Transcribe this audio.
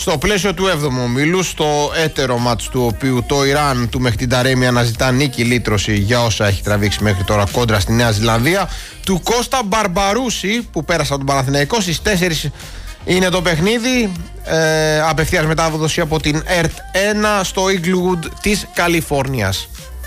Στο πλαίσιο του 7ου ομίλου, στο έτερο μάτς του οποίου το Ιράν του Μεχτινταρέμι αναζητά νίκη λύτρωση για όσα έχει τραβήξει μέχρι τώρα κόντρα στη Νέα Ζηλανδία, του Κώστα Μπαρμπαρούση που πέρασε από τον Παναθηναϊκό. Στις 4 είναι το παιχνίδι, απευθείας μετάδοση από την ΕΡΤ 1 στο Inglewood της Καλιφόρνιας.